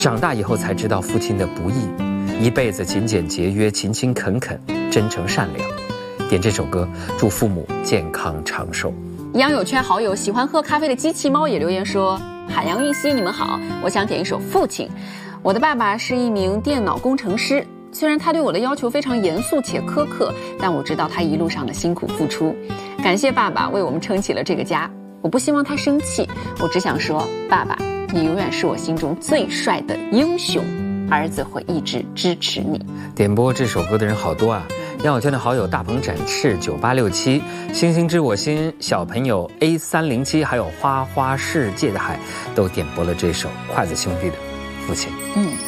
长大以后才知道父亲的不易，一辈子勤俭节约、勤勤恳恳、真诚善良。点这首歌，祝父母健康长寿。 央友圈好友喜欢喝咖啡的机器猫也留言说：海洋玉溪，你们好，我想点一首《父亲》。我的爸爸是一名电脑工程师，虽然他对我的要求非常严肃且苛刻，但我知道他一路上的辛苦付出。感谢爸爸为我们撑起了这个家。我不希望他生气，我只想说，爸爸，你永远是我心中最帅的英雄，儿子会一直支持你。 点播这首歌的人好多啊！央友圈的好友大鹏展翅9867、星星知我心、小朋友 A307，还有花花世界的海，都点播了这首筷子兄弟的《父亲》。